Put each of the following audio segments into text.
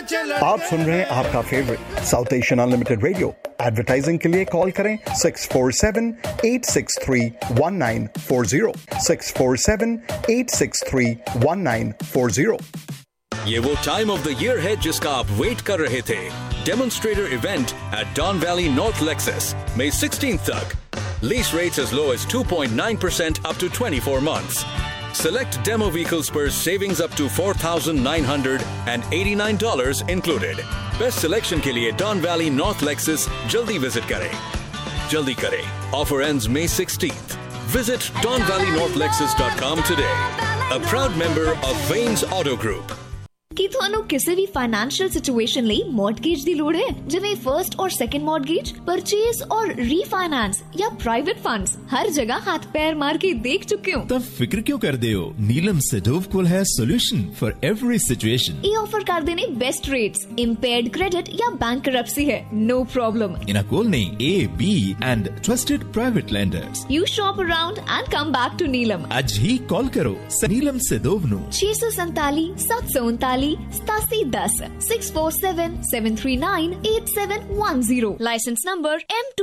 आप सुन रहे हैं आपका favourite south Asian unlimited radio. Advertising के लिए कॉल करें 647-863-1940 647-863-1940। ये वो टाइम ऑफ द ईयर है जिसका आप वेट कर रहे थे। Demonstrator event at dawn valley north Lexus May 16th तक। Lease rates as low as 2.9% up to 24 months. Select demo vehicles per savings up to $4,989 included. Best selection के लिए Don Valley North Lexus जल्दी visit करें। जल्दी करें। Offer ends May 16th. Visit DonValleyNorthLexus.com today. A proud member of Vanes Auto Group. ਕੀ ਤੁਹਾਨੂੰ ਕਿਸੇ ਵੀ financial situation ਲਈ ਮੌਰਟਗੇਜ ਦੀ ਲੋੜ ਹੈ, ਜਿਵੇਂ ਫਰਸਟ ਔਰ ਸੈਕੰਡ ਮੌਰਟਗੇਜ, ਪਰਚੇਸ ਔਰ ਰੀਫਾਈਨਾਂਸ ਜਾਂ ਪ੍ਰਾइवेट फंड्स, हर जगह हाथ पैर मार के देख चुके हो? तब फिक्र क्यों कर दे हो? नीलम सेडोव कोल है सॉल्यूशन फॉर एवरी सिचुएशन। ये ऑफर कर देने बेस्ट रेट्स, इम्पेयर्ड क्रेडिट या बैंकरप्सी है, नो प्रॉब्लम। इना कोल नहीं A, B and trusted private lenders. You shop around and come back to Neelam. आज ही कॉल करो नीलम Sedov no 647-739-8710 647-739-8710। Licence number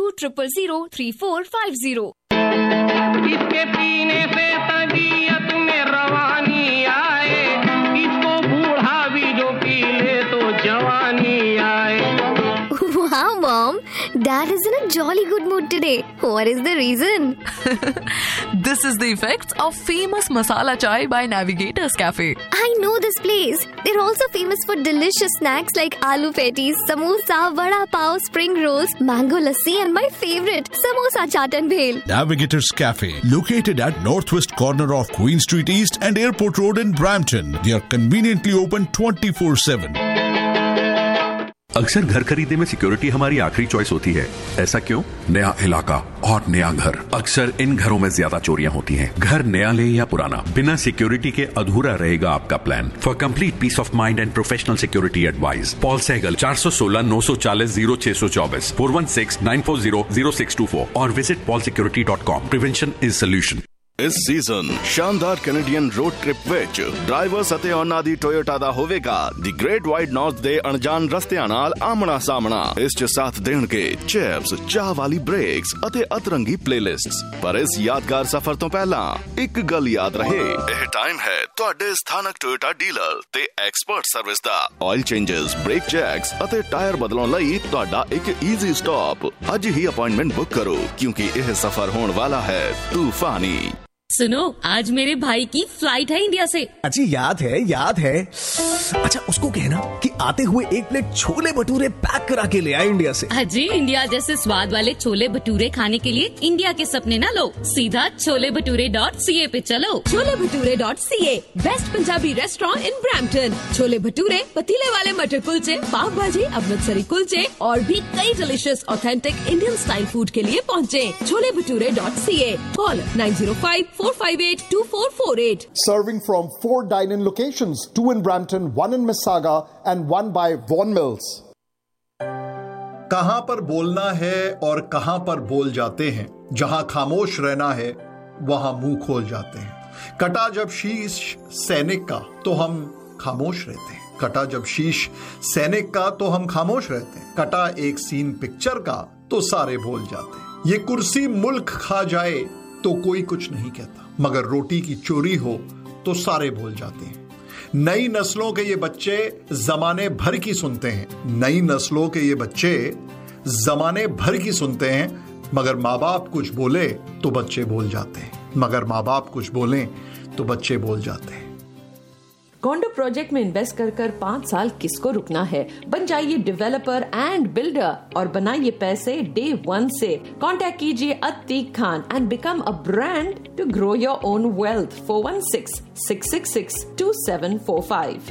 M200003450। इसके पीने से तबीयत में रवानी आए, इसको बूढ़ा भी जो पी ले तो जवानी आए। Wow, Mom, Dad is in a jolly good mood today. What is the reason? This is the effects of famous masala chai by Navigators Cafe. I know this place. They're also famous for delicious snacks like aloo patties, samosa, vada pav, spring rolls, mango lassi, and my favorite, samosa chaat and bhel. Navigators Cafe, located at northwest corner of Queen Street East and Airport Road in Brampton. They are conveniently open 24/7. अक्सर घर खरीदने में security हमारी आखिरी choice होती है। ऐसा क्यों? नया इलाका और नया घर। अक्सर इन घरों में ज्यादा चोरियां होती हैं। घर नया ले या पुराना, बिना सिक्योरिटी के अधूरा रहेगा आपका plan. For complete piece of mind and professional security advice, Paul Sehgal 416-940-0624 416-940-0624 और visit paulsecurity.com। Prevention is solution. इस सीजन शानदार कैनेडियन रोड ट्रिप विच ड्राइवर ਅਤੇ ਉਹਨਾਂ ਦੀ ਟੋਯੋਟਾ ਦਾ ਹੋਵੇਗਾ ਦੀ ਗ੍ਰੇਟ ਵਾਈਡ ਨਾਰਥ ਦੇ ਅਣਜਾਣ ਰਸਤਿਆਂ ਨਾਲ ਆਮਣਾ ਸਾਹਮਣਾ। ਇਸ 'ਚ ਸਾਥ ਦੇਣਗੇ ਚਿਪਸ, ਚਾਹ ਵਾਲੀ ਬ੍ਰੇਕਸ ਅਤੇ ਅਤਰੰਗੀ ਪਲੇਲਿਸਟਸ। ਪਰ ਇਸ ਯਾਦਗਾਰ ਸਫ਼ਰ ਤੋਂ ਪਹਿਲਾਂ ਇੱਕ ਗੱਲ ਯਾਦ ਰਹੇ, ਇਹ ਟਾਈਮ ਹੈ ਤੁਹਾਡੇ ਸਥਾਨਕ ਟੋਯੋਟਾ ਡੀਲਰ ਤੇ ਐਕਸਪਰਟ ਸਰਵਿਸ ਦਾ। ਆਇਲ ਚੇਂਜਸ, ਬ੍ਰੇਕ ਚੈਕਸ ਅਤੇ ਟਾਇਰ ਬਦਲਾਉਣ ਲਈ ਤੁਹਾਡਾ ਇੱਕ ਈਜ਼ੀ ਸਟਾਪ। ਅੱਜ ਹੀ ਅਪਾਇੰਟਮੈਂਟ बुक करो क्योंकि यह सफर होने वाला है तूफानी। सुनो, आज मेरे भाई की फ्लाइट है इंडिया से। अच्छी याद है। अच्छा उसको कहना कि आते हुए एक प्लेट छोले भटूरे पैक करा के ले आए इंडिया से। अजी, इंडिया जैसे स्वाद वाले छोले भटूरे खाने के लिए इंडिया के सपने ना लो, सीधा छोलेभटूरे.ca पे चलो। छोलेभटूरे.ca, best Punjabi restaurant in Brampton. Chole bhature, पतीले वाले मटर कुलचे, पाव भाजी, अमृतसरी कुलचे और भी कई delicious authentic Indian style food के लिए पहुँचे छोलेभटूरे.ca। Call 905-458-2448. Serving from 4 dine-in locations, 2 in Brampton, 1 in Mississauga and 1 by Vaughan Mills. कहां पर बोलना है और कहां पर बोल जाते हैं। जहां खामोश रहना है वहां मुंह खोल जाते हैं। कटा जब शीश सैनिक का तो हम खामोश रहते हैं। कटा जब शीश सैनिक का तो हम खामोश रहते हैं। कटा एक सीन पिक्चर का तो सारे बोल जाते हैं। ये कुर्सी मुल्क खा जाए तो कोई कुछ नहीं कहता, मगर रोटी की चोरी हो तो सारे भूल जाते हैं। नई नस्लों के ये बच्चे जमाने भर की सुनते हैं। नई नस्लों के ये बच्चे जमाने भर की सुनते हैं, मगर माँ बाप कुछ बोले तो बच्चे बोल जाते हैं। मगर माँ बाप कुछ बोले तो बच्चे बोल जाते हैं। कॉन्डो प्रोजेक्ट में इन्वेस्ट कर 5 साल किसको रुकना है? बन जाइए डेवलपर एंड बिल्डर और बनाइए पैसे डे 1 से। कांटेक्ट कीजिए Atiq Khan and become a brand to grow your own wealth. 416-666-2745।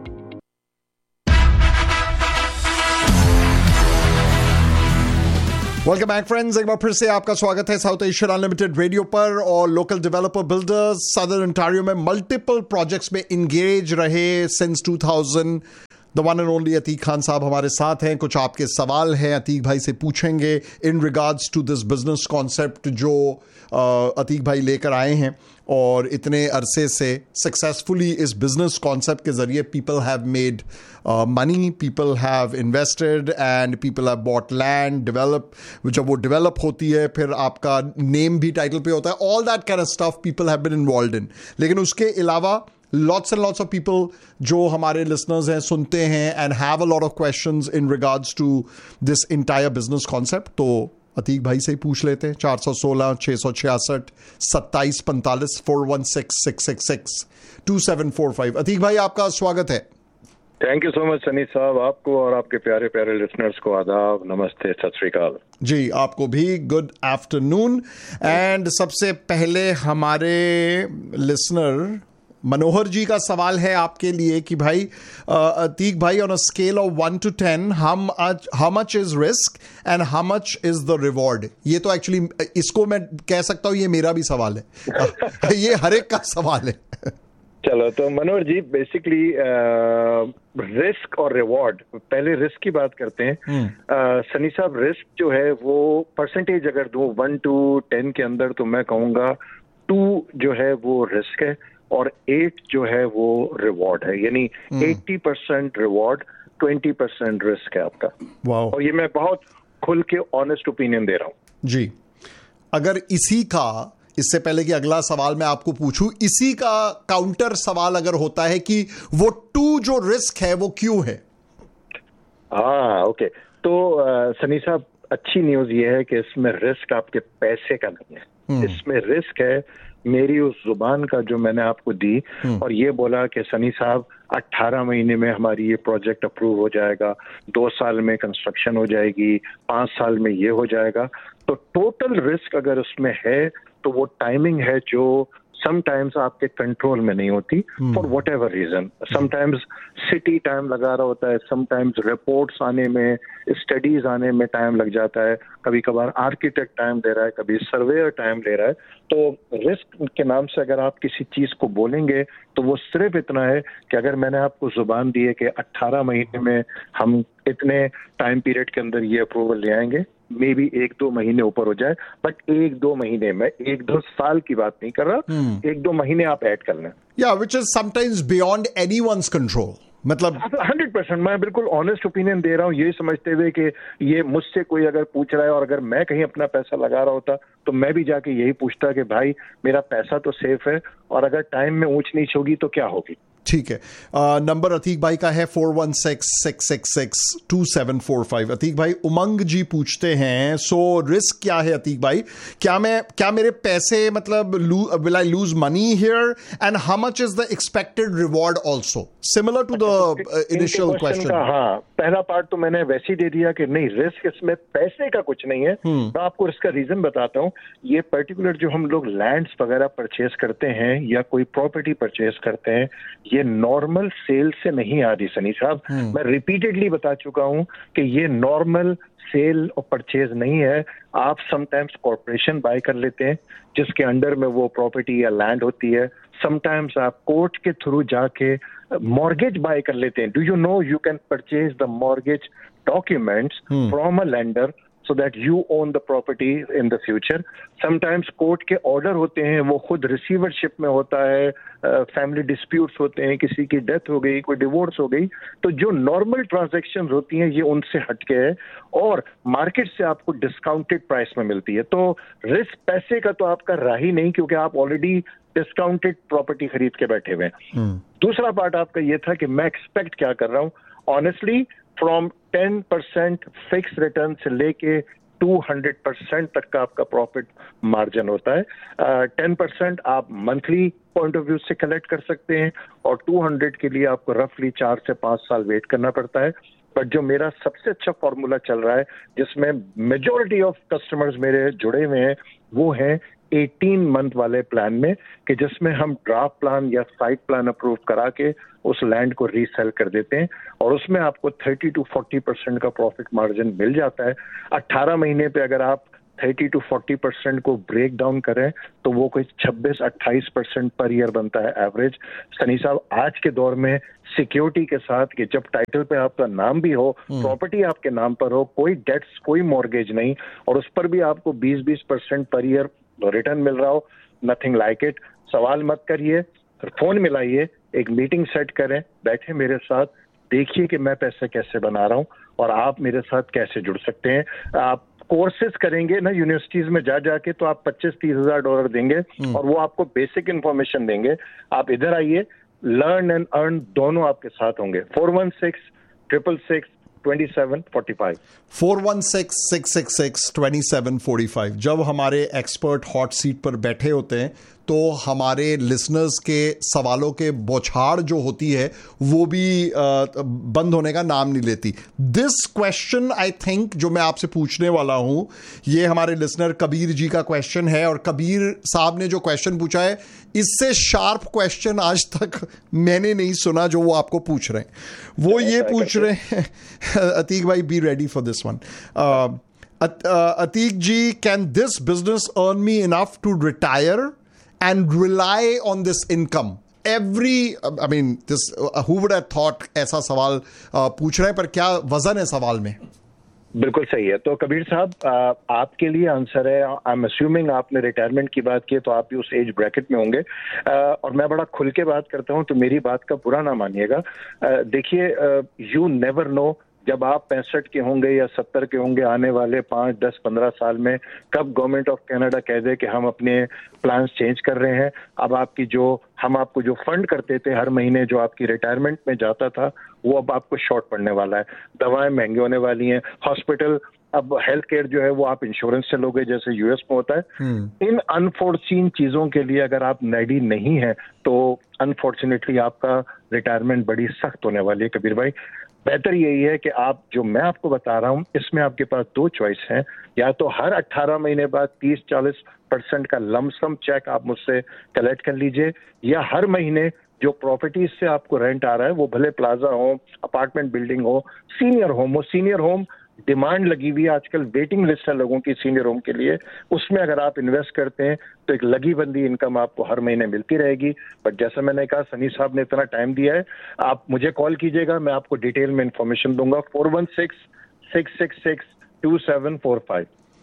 Welcome back friends, एक बार फिर से आपका स्वागत है साउथ एशियन अनलिमिटेड रेडियो पर। और local developer builders southern Ontario में मल्टीपल प्रोजेक्ट्स में इंगेज रहे since 2000 the one and only Atiq Khan साहब हमारे साथ हैं. कुछ आपके सवाल हैं अतीक भाई से पूछेंगे in regards to this business concept जो अतीक भाई लेकर आए हैं, और इतने अरसे से सक्सेसफुली इस बिजनेस कॉन्सेप्ट के जरिए people have made money, people have invested and people have bought land, develop. जब वो डेवलप होती है फिर आपका नेम भी टाइटल पे होता है. All that kind of stuff people have been involved in. लेकिन उसके अलावा lots and lots of people जो हमारे listeners हैं सुनते हैं and have a lot of questions in regards to this entire business concept. तो अतीक भाई से ही पूछ लेते हैं. 416 666 2745 416 666 2745. अतीक भाई आपका स्वागत है. Thank you so much Sunny साहब. आपको और आपके प्यारे प्यारे लिसनर्स को आदाब, नमस्ते, सत श्री अकाल. जी आपको भी गुड आफ्टरनून. एंड सबसे पहले हमारे लिसनर मनोहर जी का सवाल है आपके लिए कि भाई अतीक भाई on a scale of 1 to 10 how much is risk and how much is the reward. ये तो एक्चुअली इसको मैं कह सकता हूँ ये मेरा भी सवाल है. ये हर एक का सवाल है. चलो तो मनोहर जी बेसिकली रिस्क और रिवॉर्ड, पहले रिस्क की बात करते हैं. सनी साहब रिस्क जो है वो परसेंटेज अगर दो 1 to 10 के अंदर तो मैं कहूँगा 2 जो है वो रिस्क है और 8 जो है वो रिवॉर्ड है. यानी 80% रिवॉर्ड 20% रिस्क है आपका. वाओ. और ये मैं बहुत खुल के ऑनेस्ट ओपिनियन दे रहा हूं जी. अगर इसी का, इससे पहले कि अगला सवाल मैं आपको पूछूं, इसी का काउंटर सवाल अगर होता है कि वो 2 जो रिस्क है वो क्यों है? हाँ ओके. तो सनी साहब अच्छी न्यूज ये है कि इसमें रिस्क आपके पैसे का नहीं है. इसमें रिस्क है मेरी उस जुबान का जो मैंने आपको दी और ये बोला कि सनी साहब 18 महीने में हमारी ये प्रोजेक्ट अप्रूव हो जाएगा, 2 साल में कंस्ट्रक्शन हो जाएगी, 5 साल में ये हो जाएगा. तो टोटल रिस्क अगर उसमें है तो वो टाइमिंग है जो समटाइम्स आपके कंट्रोल में नहीं होती for what ever reason. Sometimes city time लगा रहा होता है, समटाइम्स रिपोर्ट्स आने में, स्टडीज आने में टाइम लग जाता है, कभी कभार आर्किटेक्ट टाइम दे रहा है, कभी सर्वेयर टाइम ले रहा है. तो रिस्क के नाम से अगर आप किसी चीज को बोलेंगे तो वो सिर्फ इतना है कि अगर मैंने आपको जुबान दी है कि 18 महीने में हम इतने टाइम पीरियड के अंदर ये अप्रूवल ले आएंगे, मे बी 1-2 महीने ऊपर हो जाए, बट 1-2 महीने में, 1-2 साल की बात नहीं कर रहा, 1-2 महीने आप ऐड कर लें. या which is sometimes beyond anyone's control. मतलब 100% मैं बिल्कुल ऑनेस्ट ओपिनियन दे रहा हूँ ये समझते हुए कि ये मुझसे कोई अगर पूछ रहा है और अगर मैं कहीं अपना पैसा लगा रहा होता तो मैं भी जाके यही पूछता कि भाई मेरा पैसा तो सेफ है और अगर टाइम में ऊंच नीच होगी तो क्या होगी. ठीक है. नंबर अतीक भाई का है 416-666-2745. अतीक भाई उमंग जी पूछते हैं, सो रिस्क क्या है अतीक भाई? क्या मेरे पैसे मतलब will I lose money here and how much is the expected reward also, similar to the initial question? हाँ, पहला पार्ट तो मैंने वैसे ही दे दिया कि नहीं, रिस्क इसमें पैसे का कुछ नहीं है. मैं आपको इसका रीजन बताता हूँ. ये पर्टिकुलर जो हम लोग लैंड्स वगैरह परचेज करते हैं या कोई प्रॉपर्टी परचेज करते हैं, ये नॉर्मल सेल से नहीं आ रही सनी साहब. मैं रिपीटेडली बता चुका हूं कि ये नॉर्मल सेल और परचेज नहीं है. आप समटाइम्स कॉर्पोरेशन बाय कर लेते हैं जिसके अंडर में वो प्रॉपर्टी या लैंड होती है. समटाइम्स आप कोर्ट के थ्रू जाके मॉर्गेज बाय कर लेते हैं. Do you know you can purchase the mortgage documents from a lender so that you own the property in the future. Sometimes court के ऑर्डर होते हैं, वो खुद रिसीवरशिप में होता है, फैमिली डिस्प्यूट्स होते हैं, किसी की डेथ हो गई, कोई डिवोर्स हो गई, तो जो नॉर्मल ट्रांजैक्शंस होती हैं ये उनसे हटके है और मार्केट से आपको डिस्काउंटेड प्राइस में मिलती है. तो रिस्क पैसे का तो आपका रहा ही नहीं क्योंकि आप ऑलरेडी डिस्काउंटेड प्रॉपर्टी खरीद के बैठे हुए हैं. दूसरा पार्ट आपका ये था कि मैं एक्सपेक्ट क्या कर रहा हूँ. ऑनेस्टली फ्रॉम 10% फिक्स रिटर्न से लेके 200% तक का आपका प्रॉफिट मार्जिन होता है. 10% आप मंथली पॉइंट ऑफ व्यू से कलेक्ट कर सकते हैं और 200 के लिए आपको रफली 4 से 5 साल वेट करना पड़ता है. बट जो मेरा सबसे अच्छा फॉर्मूला चल रहा है जिसमें मेजॉरिटी ऑफ कस्टमर्स मेरे जुड़े हुए हैं वो है 18 मंथ वाले प्लान में, कि जिसमें हम ड्राफ्ट प्लान या साइट प्लान अप्रूव करा के उस लैंड को रीसेल कर देते हैं और उसमें आपको 30 to 40% का प्रॉफिट मार्जिन मिल जाता है. 18 महीने पे अगर आप 30 to 40% को ब्रेक डाउन करें तो वो कोई 26-28% पर ईयर बनता है एवरेज। सनी साहब, आज के दौर में सिक्योरिटी के साथ कि जब टाइटल पे आपका नाम भी हो, प्रॉपर्टी आपके नाम पर हो, कोई डेट्स, कोई मॉर्गेज नहीं, और उस पर भी आपको 20% पर ईयर रिटर्न मिल रहा हो, नथिंग लाइक इट। सवाल मत करिए, फोन मिलाइए, एक मीटिंग सेट करें, बैठे मेरे साथ, देखिए कि मैं पैसे कैसे बना रहा हूं और आप मेरे साथ कैसे जुड़ सकते हैं। आप कोर्सेज करेंगे ना यूनिवर्सिटीज में जाके, तो आप 25-30 हजार डॉलर देंगे और वो आपको बेसिक इंफॉर्मेशन देंगे। आप इधर आइए, लर्न एंड अर्न दोनों आपके साथ होंगे। 416-666-2745 416-666-2745। जब हमारे एक्सपर्ट हॉट सीट पर बैठे होते हैं तो हमारे लिसनर्स के सवालों के बौछार जो होती है वो भी बंद होने का नाम नहीं लेती। दिस क्वेश्चन आई थिंक जो मैं आपसे पूछने वाला हूं, ये हमारे लिसनर कबीर जी का क्वेश्चन है, और कबीर साहब ने जो क्वेश्चन पूछा है, इससे शार्प क्वेश्चन आज तक मैंने नहीं सुना जो वो आपको पूछ रहे हैं। वो ये पूछ रहे हैं, अतीक भाई be ready for this one. Atiq ji, can this business earn me enough to retire and rely on this income? Who would have thought ऐसा सवाल पूछ रहे हैं, पर क्या वजन है सवाल में? बिल्कुल सही है। तो कबीर साहब, आपके लिए आंसर है, आई एम अस्यूमिंग आपने रिटायरमेंट की बात की तो आप भी उस एज ब्रैकेट में होंगे, और मैं बड़ा खुल के बात करता हूं तो मेरी बात का बुरा ना मानिएगा। देखिए, यू नेवर नो जब आप 65 के होंगे या 70 के होंगे, आने वाले 5, 10, 15 साल में कब गवर्नमेंट ऑफ कनाडा कह दे कि हम अपने प्लान्स चेंज कर रहे हैं। अब हम आपको जो फंड करते थे हर महीने, जो आपकी रिटायरमेंट में जाता था, वो अब आपको शॉर्ट पड़ने वाला है। दवाएं महंगी होने वाली हैं, हॉस्पिटल, अब हेल्थ केयर जो है वो आप इंश्योरेंस से लोगे जैसे यूएस में होता है। इन अनफोर्सीन चीजों के लिए अगर आप रेडी नहीं है तो अनफॉर्चुनेटली आपका रिटायरमेट बड़ी सख्त होने वाली है। कबीर भाई, बेहतर यही है कि आप जो मैं आपको बता रहा हूं, इसमें आपके पास 2 चॉइस हैं। या तो हर 18 महीने बाद 30-40% का लमसम चेक आप मुझसे कलेक्ट कर लीजिए, या हर महीने जो प्रॉपर्टीज से आपको रेंट आ रहा है, वो भले प्लाजा हो, अपार्टमेंट बिल्डिंग हो, सीनियर होम डिमांड लगी हुई है आजकल, वेटिंग लिस्ट है लोगों की सीनियर होम के लिए, उसमें अगर आप इन्वेस्ट करते हैं तो एक लगी बंदी इनकम आपको हर महीने मिलती रहेगी। बट जैसा मैंने कहा, सनी साहब ने इतना टाइम दिया है, आप मुझे कॉल कीजिएगा, मैं आपको डिटेल में इंफॉर्मेशन दूंगा। 416-666-2745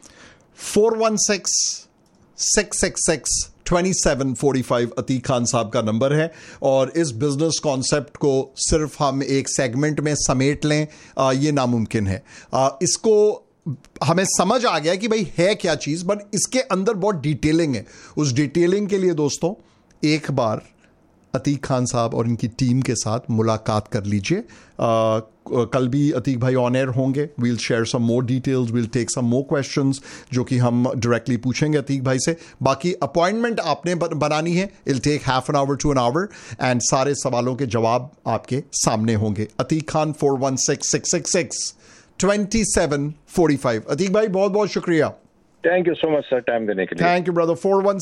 416-666-2745 अतीक खान साहब का नंबर है। और इस बिजनेस कॉन्सेप्ट को सिर्फ हम एक सेगमेंट में समेट लें, ये नामुमकिन है। इसको हमें समझ आ गया कि भाई है क्या चीज़, बट इसके अंदर बहुत डिटेलिंग है। उस डिटेलिंग के लिए दोस्तों एक बार अतीक खान साहब और इनकी टीम के साथ मुलाकात कर लीजिए। कल भी अतीक भाई ऑन एयर होंगे, we'll share some more details, we'll take some more questions जो कि हम डायरेक्टली पूछेंगे अतीक भाई से। बाकी अपॉइंटमेंट आपने बनानी है, इल take half an hour to an hour, and सारे सवालों के जवाब आपके सामने होंगे। अतीक खान 416-666-2745। अतीक भाई बहुत बहुत शुक्रिया। Thank you so much sir time देने के लिए। Thank you brother.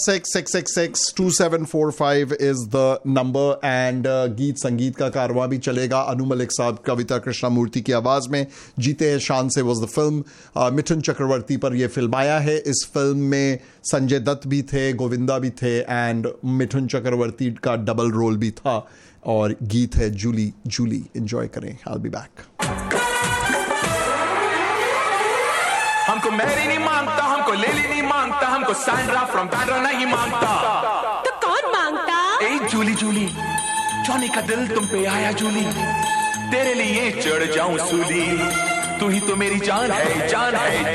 416-666-2745 is the number, and गीत संगीत का कारवां भी चलेगा अनु मलिक साहब, कविता कृष्णमूर्ति की आवाज में। जीते हैं शान से was the film. Mithun Chakraborty पर यह फिल्म आया है। इस फिल्म में संजय दत्त भी थे, गोविंदा भी थे, एंड मिथुन चक्रवर्ती का डबल रोल भी था, और गीत है जूली जूली। एंजॉय करें। I will be back. हमको मैरी नहीं मांगता, हमको लेली नहीं मांगता, हमको सैंड्रा फ्रॉम बैंड्रा नहीं मांगता। तो कौन मांगता? ए जूली जूली, जॉनी का दिल तुम पे आया जूली, तेरे लिए चढ़ जाऊं सूली, तू ही तो मेरी जान है, जान है।